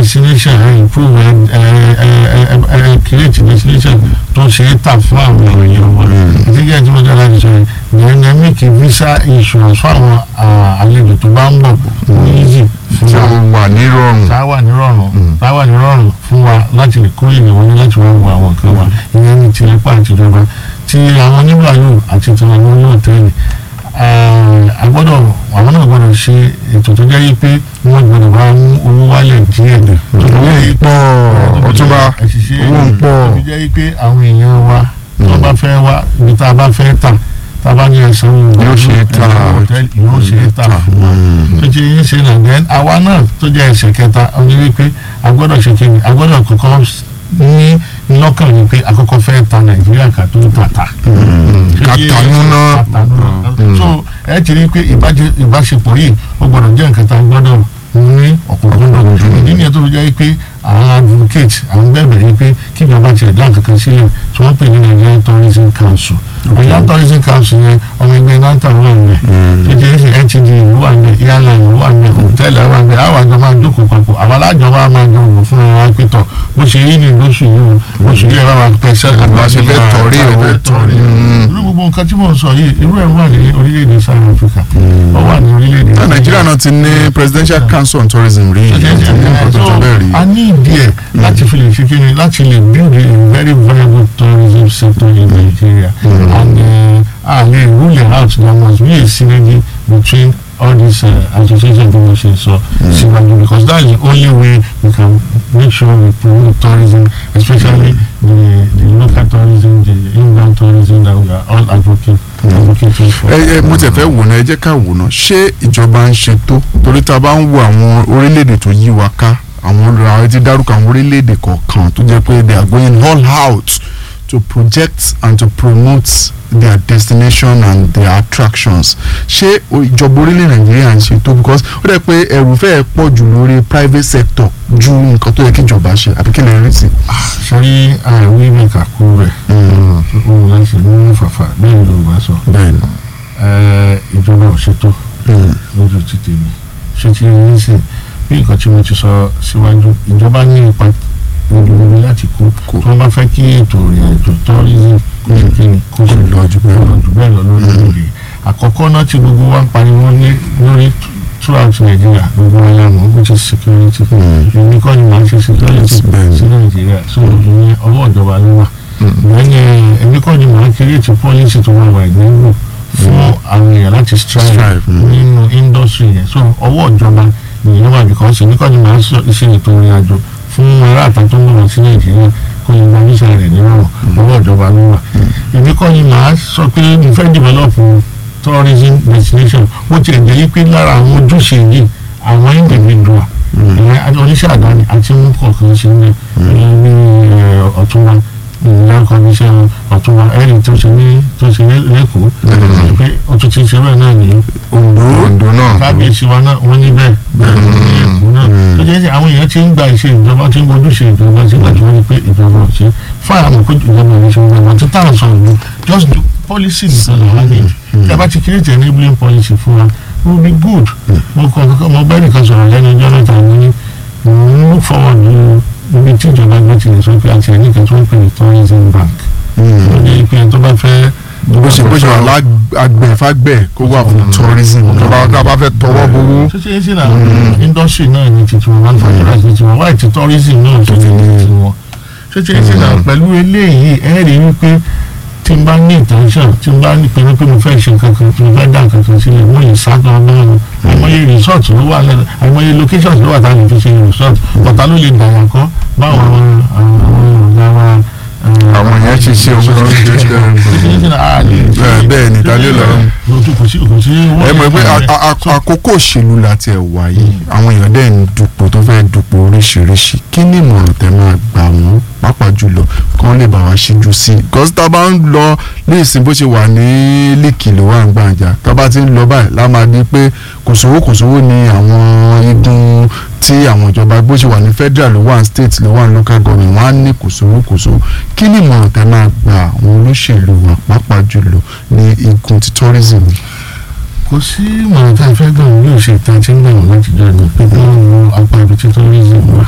destination improve create destination tó ṣe é tà fún àwọn èèyàn wọn ìdíjẹ́ tí wọ́n jẹ́ láti sọ yẹn ní make visa insurance fún àwọn àlejò tó bá ń bọ̀ ní easy fún wa tá wà ní rọrùn fún wa láti lè kó èèyàn wọlé láti wá wo àwọn nǹkan wa ìyẹn ní ti apá àtijọba ti àwọn oníbàálù àti ti àwọn olóòtẹ́ẹ̀lì àwọn náà gbọ́dọ̀ ṣe ètò tó jẹ́ yí pé wọ́n gbọ́dọ̀ bá mú owó wálẹ̀ díẹ̀ owó ń pọ̀ ọ̀túnba owó ń pọ̀ tó jẹ́ yí pé àwọn èèyàn wa tó bá fẹ́ wá ibi tá a bá fẹ́ tà tá a bá ní ẹ̀sán yóò ṣe é tà fún wa tó jẹ́ yín ṣe náà then àwa náà tó jẹ́ ẹsẹ̀ kẹta ó ní wípé a gbọ́dọ̀ ṣe kí ni a gbọ́dọ̀ kọ́kọ́ ní lọ́kàn ni pé àkọ́kọ́ fẹ́ ta Nàìjíríà ká tó tàtà. kàtànú náà. so ẹ ti rí i pé ìbáṣepọ̀ yìí ó gbọ́dọ̀ jẹ́ nǹkan tá a gbọ́dọ̀ ní ọ̀pọ̀lọpọ̀ ìdí nìyẹn tó fi jẹ́ pé àwọn advocate àwọn bẹ̀rẹ̀ yìí pé kí ìjọba tiẹ̀ dá nǹkan kan sílẹ̀ tí wọ́n pè ní Nigerian Tourism Council. Nigerian Tourism Council yẹn ọmọ ẹgbẹ́ náńtà wà ń bẹ̀ títí NTD ìlú wà ń bẹ̀ airline ìlú wà ń bẹ̀ hòtẹ́ẹ̀lì wà ń bẹ̀ àwọn àjọ máa jókòó papọ̀ àwọn alájọ wa máa jọ wò fún ara pẹ̀tọ̀ bó ṣe rí ní lóṣù yìí oṣù yìí ẹ̀rọ àwọn pẹ̀sẹ̀ àgbàṣẹ́fẹ́ tọ̀rí irú gbogbo nǹkan tí mò ń sọ yìí irú ẹ̀ wà ní orílẹ̀-èdè South Africa ó wà ní orílẹ̀-èdè Nàìjíríà náà ti ní Presidential Council on Tourism rí a ní ìdí ẹ̀ láti fi lè ṣe kí ni láti lè build a very viable tourism sector in Nigeria and lè rule it out there must be a synergy between all these associations people say so because that is the only way we can make sure we promote tourism, especially the local tourism, the inbound tourism that we are all advocating for. mo tẹ̀ fẹ́ wò náà ẹ jẹ́ ká wò náà ṣé ìjọba ń ṣe tó torí tá a bá ń wo àwọn orílẹ̀-èdè tó yí wa ká àwọn ti dárúkọ àwọn orílẹ̀-èdè kọ̀ọ̀kan tó jẹ́ pé they are going all out to project and to promote their destination and their attractions. Ṣé ìjọba orílẹ̀ Nàìjíríà ń ṣe tó because ó dẹ̀ pé ẹ̀rù fẹ́ẹ́ pọ̀ jù lórí private sector ju nǹkan tó yẹ kí ìjọba ṣe àbí kí lè rí sí. sọ́rí àìwí mẹ́ka kú rẹ̀ òun láti mú fàfà bẹ́ẹ̀ ló bá sọ. Ìjọba ò ṣètò lójú títì mi ṣé ti rí sí bí nǹkan tí mo ti sọ síwájú ìjọba ní ipa gbogbo láti kó tí wọ́n bá fẹ́ kí ètò ìrìn àjò tourism kó sì lọ jù bẹ́ẹ̀ lọ lórílẹ̀-èdè àkọ́kọ́ náà tí gbogbo wa ń pariwo lórí throughout Nigeria gbogbo aláàmú which is security èmi kọ́ ni màá ṣe security sí Nigeria so ìyẹn ọwọ́ ìjọba ló wà èmi kọ́ ni màá create policy tó wà wà ìgbẹ́wò fún àwọn èèyàn láti strive nínú industry yẹn so ọwọ́ ìjọba nìyẹn wà because èmi kọ́ ni màá ṣe ètò ìrìn àjò fún aráàta tó ń bọ̀ sí Nàìjíríà kó lè gba visa rẹ̀ nírọ̀rùn ọwọ́ ìjọba ló wà èmi kọ́ ni màá sọ pé mo fẹ́ develop tourism destination ó ti ẹ̀jẹ̀ yí pé lára àwọn ojúṣe yìí àwọn individual ìyẹn oníṣẹ́ àdáni àti mú kọ̀ọ̀kan ṣe ní Ọ̀túnba ìyá kọ́míṣẹ́ Ọ̀túnba ẹ̀rì tó ṣe ní lẹ́kọ̀ọ́ pé ó tún ti ṣe bẹ́ẹ̀ náà ní Oǹdó náà kábíyèsí wa náà wọ́n ní bẹ́ẹ̀ ní Èkó náà tó jẹ́ àwọn èèyàn ti ń gba ìṣe ìjọba tí ń gbójú ṣe ìjọba sígbà tí wọ́n ní pé ìjọba ò ṣe fáwọn àmọ̀ pé ìjọba ò ṣe ìjọba tí táwọn sọ ìlú just do policy nìkan làwọn ní ẹ bá ti create enabling policy fún wa it will be good mo bẹ́ẹ̀ nìkan sọ̀rọ̀ lẹ́nu ọjọ́ mẹ́ta ní look forward níbi tí ìjọba gbé tilẹ̀ sọ pé àti ẹni kan tó ń pè ní tourism bank ó ní pé tó bá fẹ́ bó ṣe wà lágbẹ̀fàgbẹ̀ kó wà fún tourism tó bá fẹ́ tọwọ́ bowó. ṣé ṣe é sí náà industry náà ní titiwọn manufacturers ní tiwọn wáyé ti tourism náà tó ti ní tiwọn ṣé ṣe é sí náà pẹ̀lú eléyìí ẹ rí wípé tí n bá ní intention tí n bá ní pinnu pé mo fẹ́ ṣe nǹkan kan tí mo fẹ́ dá nǹkan kan sílẹ̀ mo lè sá gan náà àìmọye resort ló wà lẹ́nu àìmọye locations ló wà táwọn fi ṣe resort ọ̀tá ló lè dàgbà kọ́ báwọn ọ̀gá wa àwọn yẹn ṣe ṣe bẹ́ẹ̀ ni tálẹ́ lọ. ẹ mọ̀ pé àkókò òṣèlú láti ẹ̀ wá yìí àwọn èèyàn dẹ̀ ń dupò tó fẹ́ dupò oríṣiríṣi kí ni ìmọ̀ràn tẹ́ máa gbà wọ́n pàápàá jùlọ kí wọ́n lè bá wa ṣíjú sí i. because tá a bá ń lọ ní ìsìn bó ṣe wà ní líkì ló wà ń gbàǹjà tá a bá ti ń lọ báyìí lá máa di pé kò sówó ni àwọn igun tí àwọn ìjọba bó ṣe wà ní federal ló wà ní state ló wà ní local government wọn á ní kò sówó kí ni ìmọ̀ràn tẹ́ máa gba àwọn olóṣèlú wa pàápàá jùlọ ní igun ti tourism. kò sí ìmọ̀ràn tá a fẹ́ gbà wọn yóò ṣe ìta tí ń gbà wọn láti jọ ní pé kí wọ́n lo apá ibi tí tourism wà